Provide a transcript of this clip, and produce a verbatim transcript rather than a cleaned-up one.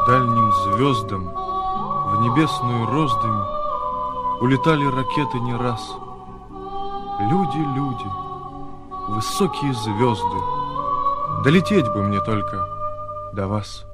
К дальним звездам, в небесную роздымь улетали ракеты не раз. Люди, люди, высокие звезды, долететь бы мне только до вас.